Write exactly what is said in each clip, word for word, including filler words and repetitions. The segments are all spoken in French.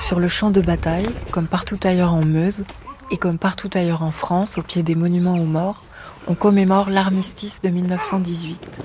Sur le champ de bataille, comme partout ailleurs en Meuse, et comme partout ailleurs en France, au pied des monuments aux morts, on commémore l'armistice de mille neuf cent dix-huit.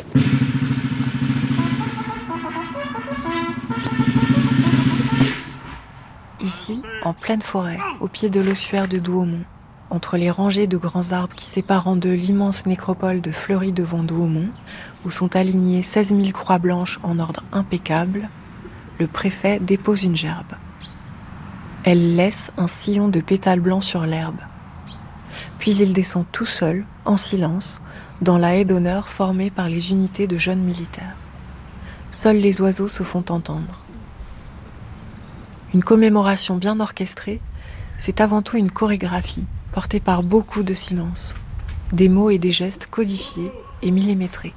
Ici, en pleine forêt, au pied de l'ossuaire de Douaumont, entre les rangées de grands arbres qui séparent en deux l'immense nécropole de Fleury-devant-Douaumont, où sont alignées seize mille croix blanches en ordre impeccable, le préfet dépose une gerbe. Elle laisse un sillon de pétales blancs sur l'herbe. Puis il descend tout seul, en silence, dans la haie d'honneur formée par les unités de jeunes militaires. Seuls les oiseaux se font entendre. Une commémoration bien orchestrée, c'est avant tout une chorégraphie, portée par beaucoup de silence, des mots et des gestes codifiés et millimétrés.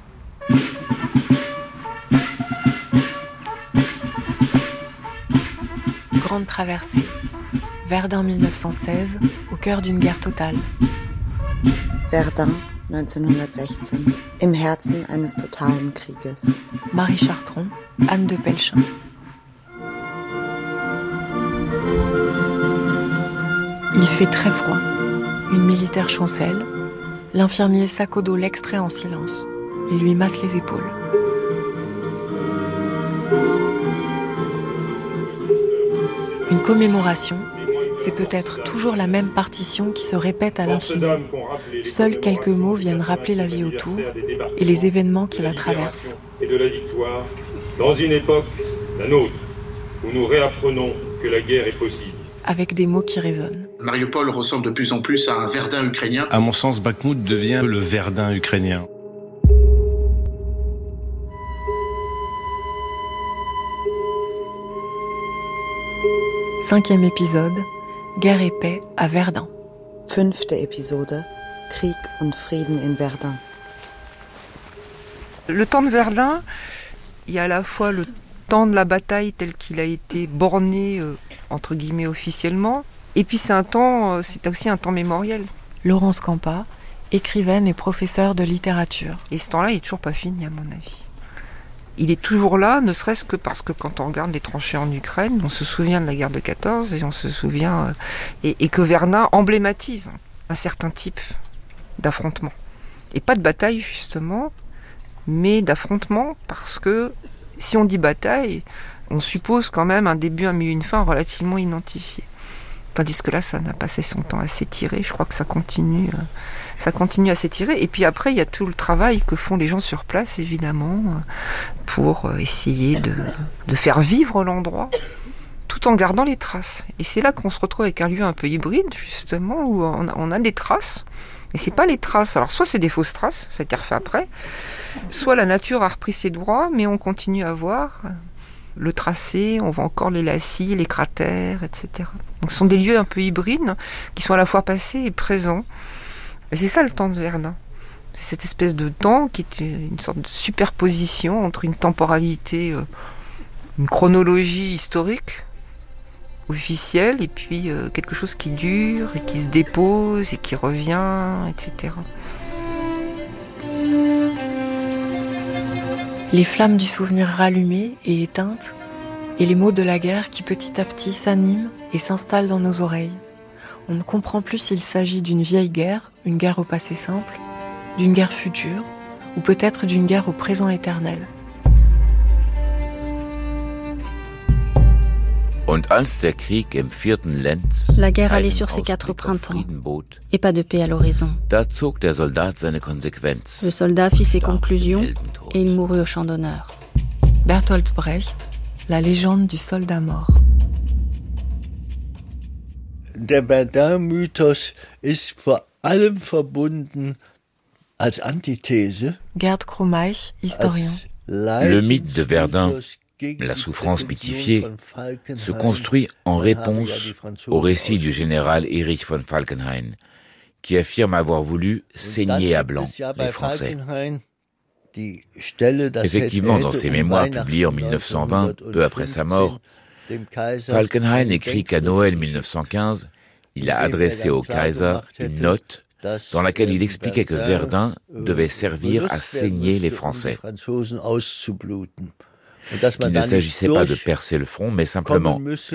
Grande traversée, Verdun mille neuf cent seize, au cœur d'une guerre totale. Verdun neunzehnhundertsechzehn, im Herzen eines totalen Krieges. Marie Chartron, Anne de Pelchin. Il fait très froid. Une militaire chancelle. L'infirmier sac au dos l'extrait en silence. Il lui masse les épaules. Une commémoration, c'est peut-être toujours la même partition qui se répète à l'infini. Seuls quelques mots viennent rappeler la vie autour et les événements qui la traversent. Et de la victoire, dans une époque, la nôtre, où nous réapprenons que la guerre est possible. Avec des mots qui résonnent. Mariupol ressemble de plus en plus à un Verdun ukrainien. À mon sens, Bakhmout devient le Verdun ukrainien. Cinquième épisode, Guerre et paix à Verdun. Fünfte Episode, Krieg und Frieden in Verdun. Le temps de Verdun, il y a à la fois le temps de la bataille tel qu'il a été borné, euh, entre guillemets, officiellement, et puis c'est un temps, euh, c'est aussi un temps mémoriel. Laurence Campa, écrivaine et professeure de littérature. Et ce temps-là, il est toujours pas fini, à mon avis. Il est toujours là, ne serait-ce que parce que quand on regarde les tranchées en Ukraine, on se souvient de la guerre de quatorze et on se souvient euh, et, et que Verdun emblématise un certain type d'affrontement. Et pas de bataille justement, mais d'affrontement parce que si on dit bataille, on suppose quand même un début, un milieu, une fin relativement identifiés. Tandis que là, ça n'a pas cessé son temps à s'étirer. Je crois que ça continue, euh, ça continue à s'étirer. Et puis après, il y a tout le travail que font les gens sur place, évidemment, euh, pour euh, essayer de, de faire vivre l'endroit, tout en gardant les traces. Et c'est là qu'on se retrouve avec un lieu un peu hybride, justement, où on a, on a des traces. Mais c'est pas les traces. Alors, soit c'est des fausses traces, ça a été refait après, soit la nature a repris ses droits, mais on continue à voir le tracé, on voit encore les lacis, les cratères, et cetera. Donc ce sont des lieux un peu hybrides qui sont à la fois passés et présents. Et c'est ça le temps de Verdun. C'est cette espèce de temps qui est une sorte de superposition entre une temporalité, une chronologie historique, officielle, et puis quelque chose qui dure et qui se dépose et qui revient, et cetera. Les flammes du souvenir rallumées et éteintes, et les mots de la guerre qui petit à petit s'animent et s'installent dans nos oreilles. On ne comprend plus s'il s'agit d'une vieille guerre, une guerre au passé simple, d'une guerre future, ou peut-être d'une guerre au présent éternel. La guerre allait sur ses quatre printemps, et pas de paix à l'horizon. Le soldat fit ses conclusions, et il mourut au champ d'honneur. Bertolt Brecht, la légende du soldat mort. Der Verdun-Mythos ist vor allem verbunden als Antithese. Gerd Krumeich, historien. Le mythe de Verdun, la souffrance mythifiée, se construit en réponse au récit du général Erich von Falkenhayn, qui affirme avoir voulu saigner à blanc les Français. Effectivement, dans ses mémoires publiés en mille neuf cent vingt, peu après sa mort, Falkenhayn écrit qu'à Noël mille neuf cent quinze, il a adressé au Kaiser une note dans laquelle il expliquait que Verdun devait servir à saigner les Français. Qu'il ne s'agissait pas de percer le front, mais simplement